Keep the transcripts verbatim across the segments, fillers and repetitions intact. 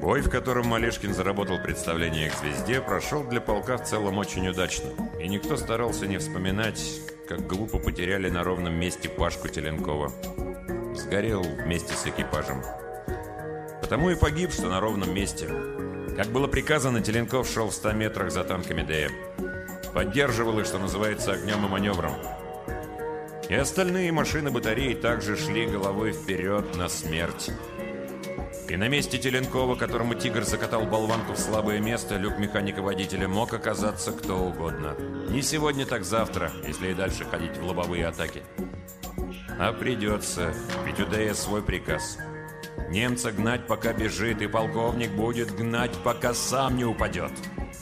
Бой, в котором Малешкин заработал представление к звезде, прошел для полка в целом очень удачно. И никто старался не вспоминать, как глупо потеряли на ровном месте Пашку Теленкова. Сгорел вместе с экипажем. Потому и погиб, что на ровном месте. Как было приказано, Теленков шел в ста метрах за танками Д Э. Поддерживал их, что называется, огнем и маневром. И остальные машины батареи также шли головой вперед на смерть. И на месте Теленкова, которому «Тигр» закатал болванку в слабое место, люк механика-водителя мог оказаться кто угодно. Не сегодня, так завтра, если и дальше ходить в лобовые атаки. А придется, ведь у Д Э свой приказ. Немца гнать, пока бежит, и полковник будет гнать, пока сам не упадет.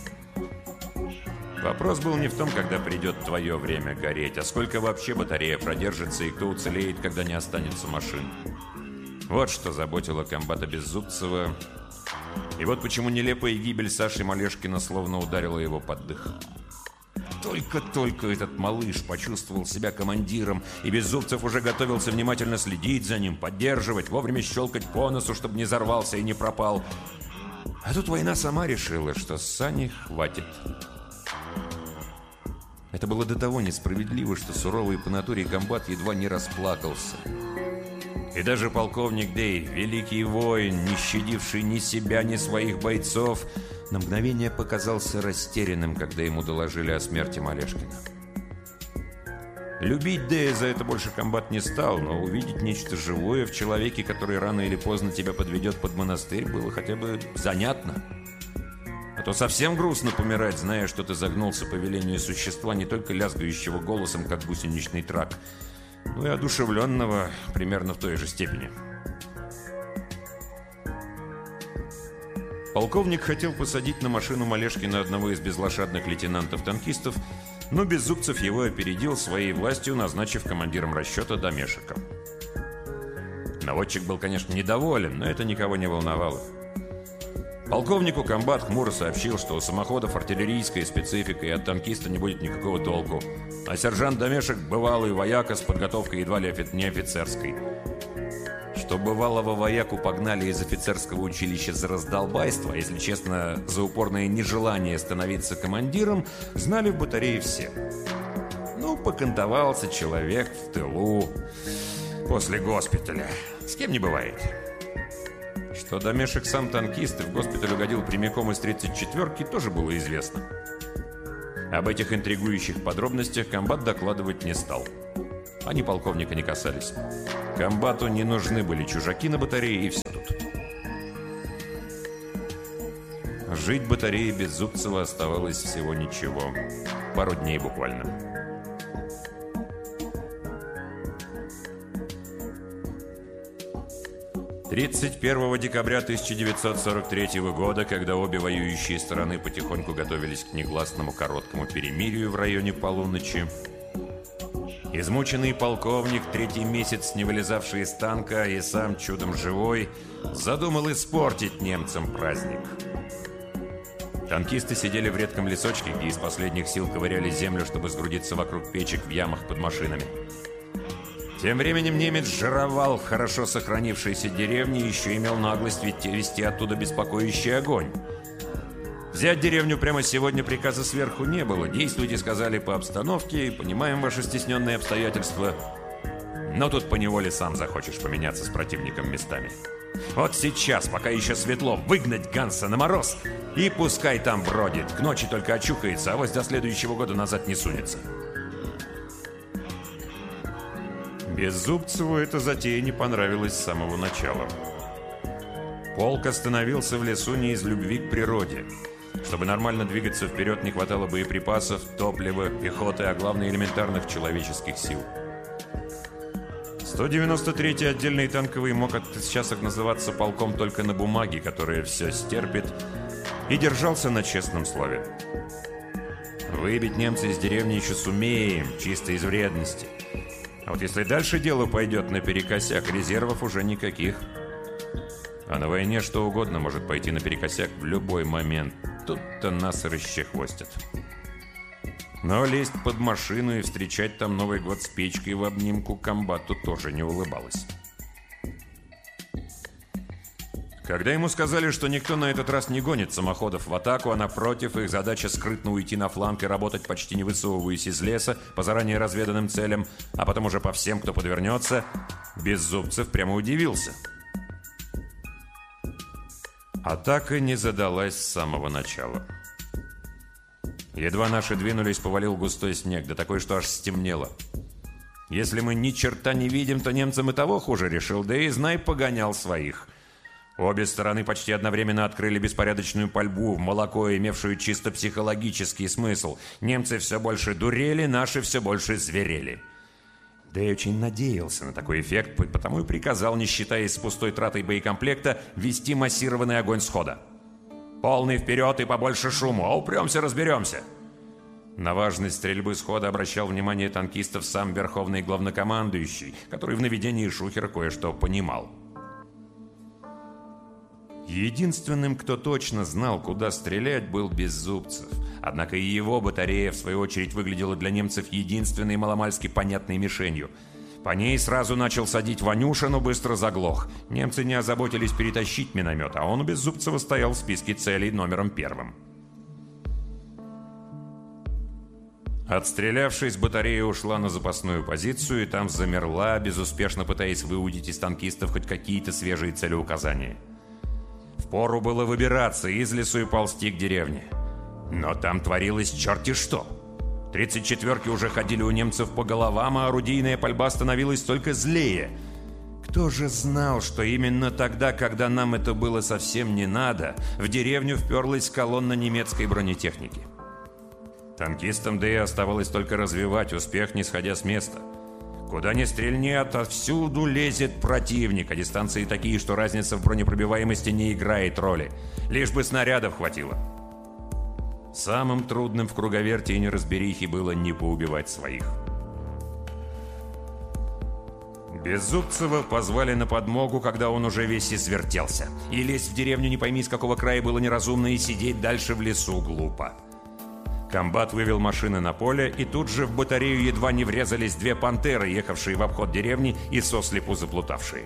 Вопрос был не в том, когда придет твое время гореть, а сколько вообще батарея продержится и кто уцелеет, когда не останется машин. Вот что заботило комбата Беззубцева. И вот почему нелепая гибель Саши Малешкина словно ударила его под дых. Только-только этот малыш почувствовал себя командиром, и Беззубцев уже готовился внимательно следить за ним, поддерживать, вовремя щелкать по носу, чтобы не взорвался и не пропал. А тут война сама решила, что с Саней хватит. Это было до того несправедливо, что суровый по натуре комбат едва не расплакался. И даже полковник Дей, великий воин, не щадивший ни себя, ни своих бойцов, на мгновение показался растерянным, когда ему доложили о смерти Малешкина. Любить Дея за это больше комбат не стал, но увидеть нечто живое в человеке, который рано или поздно тебя подведет под монастырь, было хотя бы занятно. А то совсем грустно помирать, зная, что ты загнулся по велению существа, не только лязгающего голосом, как гусеничный трак, но и одушевленного примерно в той же степени. Полковник хотел посадить на машину Малешкина одного из безлошадных лейтенантов-танкистов, но Беззубцев его опередил своей властью, назначив командиром расчета Домешика. Наводчик был, конечно, недоволен, но это никого не волновало. Полковнику комбат хмуро сообщил, что у самоходов артиллерийская специфика и от танкиста не будет никакого толку, а сержант Домешек – бывалый вояка с подготовкой едва ли не офицерской. Что бывалого вояку погнали из офицерского училища за раздолбайство, если честно, за упорное нежелание становиться командиром, знали в батарее все. Ну, покантовался человек в тылу после госпиталя. С кем не бывает. Что Домешек сам танкист и в госпиталь угодил прямиком из тридцать четвёрки, тоже было известно. Об этих интригующих подробностях комбат докладывать не стал. Они полковника не касались. Комбату не нужны были чужаки на батарее, и все тут. Жить батарее Беззубцева оставалось всего ничего. Пару дней буквально. тридцать первого декабря тысяча девятьсот сорок третьего года, когда обе воюющие стороны потихоньку готовились к негласному короткому перемирию в районе полуночи, измученный полковник, третий месяц не вылезавший из танка и сам чудом живой, задумал испортить немцам праздник. Танкисты сидели в редком лесочке, где из последних сил ковыряли землю, чтобы сгрудиться вокруг печек в ямах под машинами. Тем временем немец жировал в хорошо сохранившейся деревне и еще имел наглость вести оттуда беспокоящий огонь. Взять деревню прямо сегодня приказа сверху не было. Действуйте, сказали, по обстановке, понимаем ваши стесненные обстоятельства. Но тут поневоле сам захочешь поменяться с противником местами. Вот сейчас, пока еще светло, выгнать Ганса на мороз, и пускай там бродит. К ночи только очухается, а вось до следующего года назад не сунется. Беззубцеву эта затея не понравилась с самого начала. Полк остановился в лесу не из любви к природе. Чтобы нормально двигаться вперед, не хватало боеприпасов, топлива, пехоты, а главное элементарных человеческих сил. сто девяносто третий отдельный танковый мог от сейчас называться полком только на бумаге, которая все стерпит, и держался на честном слове. Выбить немца из деревни еще сумеем, чисто из вредности. А вот если дальше дело пойдет наперекосяк, резервов уже никаких. А на войне что угодно может пойти наперекосяк в любой момент. Тут-то нас и расчехвостят. Но лезть под машину и встречать там Новый год с печкой в обнимку комбату тоже не улыбалось. Когда ему сказали, что никто на этот раз не гонит самоходов в атаку, а напротив, их задача скрытно уйти на фланг и работать, почти не высовываясь из леса, по заранее разведанным целям, а потом уже по всем, кто подвернется, Беззубцев прямо удивился. Атака не задалась с самого начала. Едва наши двинулись, повалил густой снег, да такой, что аж стемнело. Если мы ни черта не видим, то немцам и того хуже, решил, да и знай, погонял своих. Обе стороны почти одновременно открыли беспорядочную пальбу в молоко, имевшую чисто психологический смысл. Немцы все больше дурели, наши все больше зверели. Да я очень надеялся на такой эффект, потому и приказал, не считаясь с пустой тратой боекомплекта, вести массированный огонь схода. Полный вперед и побольше шуму, а упремся, разберемся. На важность стрельбы схода обращал внимание танкистов сам верховный главнокомандующий, который в наведении шухера кое-что понимал. Единственным, кто точно знал, куда стрелять, был Беззубцев. Однако и его батарея, в свою очередь, выглядела для немцев единственной маломальски понятной мишенью. По ней сразу начал садить Ванюша, но быстро заглох. Немцы не озаботились перетащить миномет, а он у Беззубцева стоял в списке целей номером первым. Отстрелявшись, батарея ушла на запасную позицию и там замерла, безуспешно пытаясь выудить из танкистов хоть какие-то свежие целеуказания. Впору было выбираться из лесу и ползти к деревне. Но там творилось черти что. Тридцать четверки уже ходили у немцев по головам, а орудийная пальба становилась только злее. Кто же знал, что именно тогда, когда нам это было совсем не надо, в деревню вперлась колонна немецкой бронетехники? Танкистам, да и оставалось только развивать успех, не сходя с места. Куда ни стрельни, отовсюду лезет противник, а дистанции такие, что разница в бронепробиваемости не играет роли. Лишь бы снарядов хватило. Самым трудным в круговерти и неразберихе было не поубивать своих. Беззубцева позвали на подмогу, когда он уже весь извертелся. И лезть в деревню не пойми с какого края было неразумно, и сидеть дальше в лесу глупо. Комбат вывел машины на поле, и тут же в батарею едва не врезались две пантеры, ехавшие в обход деревни и сослепу заплутавшие.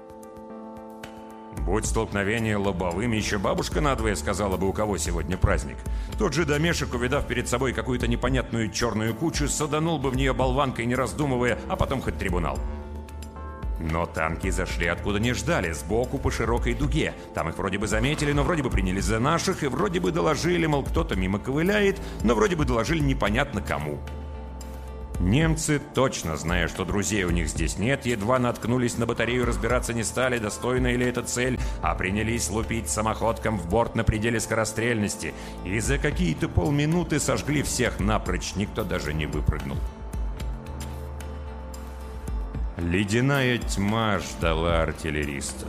Будь столкновение лобовым, еще бабушка надвое сказала бы, у кого сегодня праздник. Тот же домешек, увидав перед собой какую-то непонятную черную кучу, саданул бы в нее болванкой, не раздумывая, а потом хоть трибунал. Но танки зашли откуда не ждали, сбоку по широкой дуге. Там их вроде бы заметили, но вроде бы приняли за наших, и вроде бы доложили, мол, кто-то мимо ковыляет, но вроде бы доложили непонятно кому. Немцы, точно зная, что друзей у них здесь нет, едва наткнулись на батарею, разбираться не стали, достойна ли эта цель, а принялись лупить самоходком в борт на пределе скорострельности, и за какие-то полминуты сожгли всех напрочь, никто даже не выпрыгнул. Ледяная тьма ждала артиллеристов.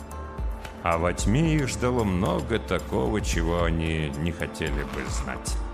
А во тьме их ждало много такого, чего они не хотели бы знать.